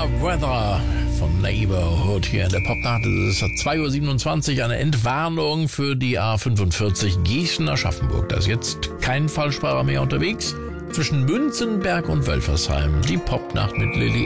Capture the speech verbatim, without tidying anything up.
Weather von Neighborhood hier in der Popnacht. Es ist zwei Uhr siebenundzwanzig, eine Entwarnung für die A fünfundvierzig Gießen-Aschaffenburg. Da ist jetzt kein Falschfahrer mehr unterwegs. Zwischen Münzenberg und Wölfersheim. Die Popnacht mit Lilly